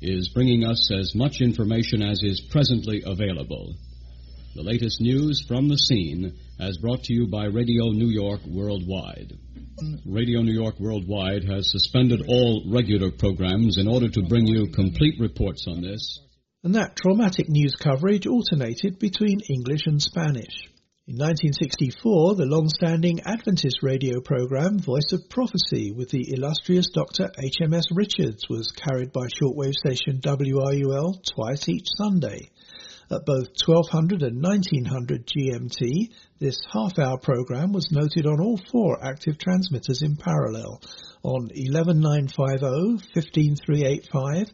is bringing us as much information as is presently available. The latest news from the scene as brought to you by Radio New York Worldwide. Radio New York Worldwide has suspended all regular programs in order to bring you complete reports on this. And that traumatic news coverage alternated between English and Spanish. In 1964, the long-standing Adventist radio program Voice of Prophecy with the illustrious Dr. H.M.S. Richards was carried by shortwave station WRUL twice each Sunday. At both 1200 and 1900 GMT, this half-hour program was noted on all four active transmitters in parallel on 11950, 15385,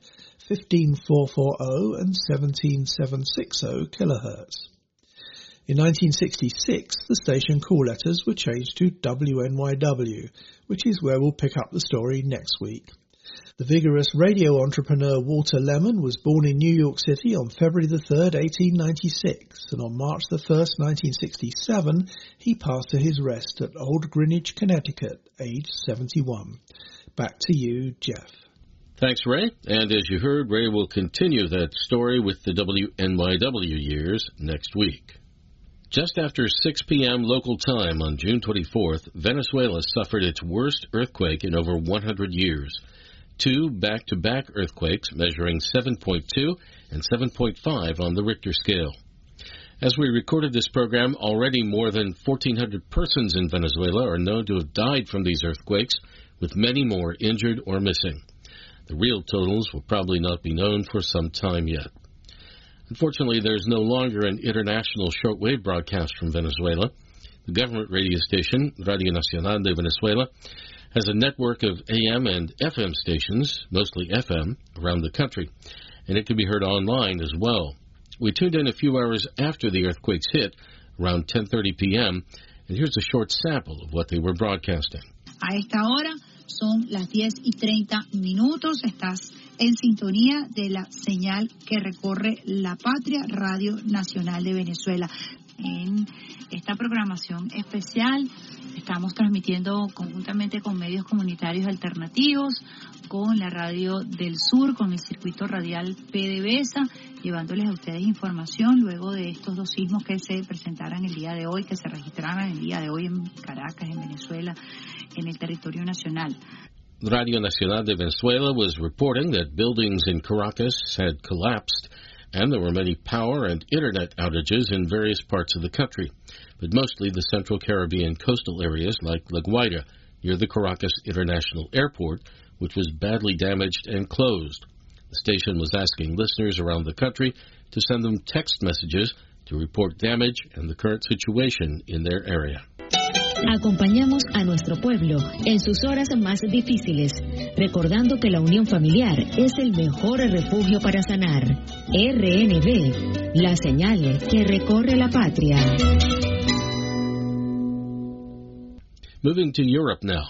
15440 and 17760 kilohertz. In 1966, the station call letters were changed to WNYW, which is where we'll pick up the story next week. The vigorous radio entrepreneur Walter Lemon was born in New York City on February the 3rd, 1896, and on March the 1st, 1967, he passed to his rest at Old Greenwich, Connecticut, aged 71. Back to you, Jeff. Thanks, Ray. And as you heard, Ray will continue that story with the WNYW years next week. Just after 6 p.m. local time on June 24th, Venezuela suffered its worst earthquake in over 100 years. Two back-to-back earthquakes measuring 7.2 and 7.5 on the Richter scale. As we recorded this program, already more than 1,400 persons in Venezuela are known to have died from these earthquakes, with many more injured or missing. The real totals will probably not be known for some time yet. Unfortunately, there's no longer an international shortwave broadcast from Venezuela. The government radio station, Radio Nacional de Venezuela, has a network of AM and FM stations, mostly FM, around the country, and it can be heard online as well. We tuned in a few hours after the earthquakes hit, around 10:30 p.m., and here's a short sample of what they were broadcasting. A esta hora son las 10:30. Estás en sintonía de la señal que recorre la patria, Radio Nacional de Venezuela. En esta programación especial estamos transmitiendo conjuntamente con medios comunitarios alternativos, con la Radio del Sur, con el circuito radial PDVSA, llevándoles a ustedes información luego de estos dos sismos que se presentaran el día de hoy, que se registraran el día de hoy en Caracas, en Venezuela, en el territorio nacional. Radio Nacional de Venezuela was reporting that buildings in Caracas had collapsed and there were many power and internet outages in various parts of the country, but mostly the Central Caribbean coastal areas like La Guaira, near the Caracas International Airport, which was badly damaged and closed. The station was asking listeners around the country to send them text messages to report damage and the current situation in their area. Acompañamos a nuestro pueblo en sus horas más difíciles, recordando que la unión familiar es el mejor refugio para sanar. RNB, la señal que recorre la patria. Moving to Europe now.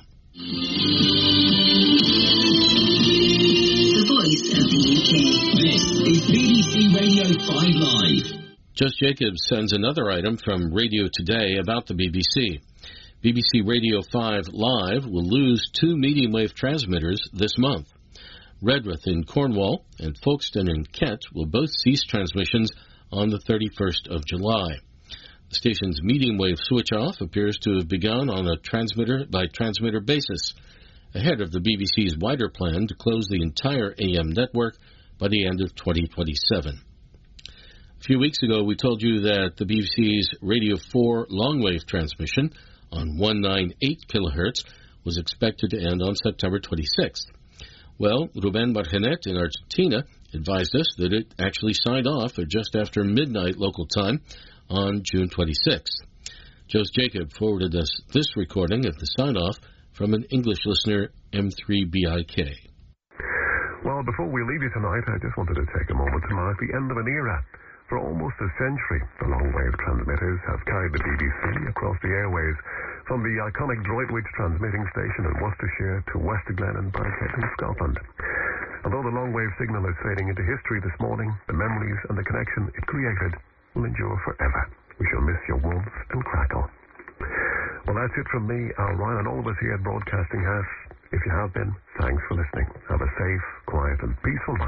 The voice of the UK. This is BBC Radio 5 Live. Jos Jacobs sends another item from Radio Today about the BBC. BBC Radio 5 Live will lose two medium-wave transmitters this month. Redruth in Cornwall and Folkestone in Kent will both cease transmissions on the 31st of July. The station's medium-wave switch-off appears to have begun on a transmitter-by-transmitter basis, ahead of the BBC's wider plan to close the entire AM network by the end of 2027. A few weeks ago, we told you that the BBC's Radio 4 long-wave transmission on 198 kilohertz was expected to end on September 26th. Well, Ruben Margenet in Argentina advised us that it actually signed off at just after midnight local time on June 26th. Jos Jacob forwarded us this recording of the sign-off from an English listener, M3BIK. Well, before we leave you tonight, I just wanted to take a moment to mark the end of an era. For almost a century, the long-wave transmitters have carried the BBC across the airways, from the iconic Droitwich transmitting station in Worcestershire to Westerglen and Birkhead in Scotland. Although the long-wave signal is fading into history this morning, the memories and the connection it created will endure forever. We shall miss your warmth and crackle. Well, that's it from me, Al Ryan, and all of us here at Broadcasting House. If you have been, thanks for listening. Have a safe, quiet and peaceful night.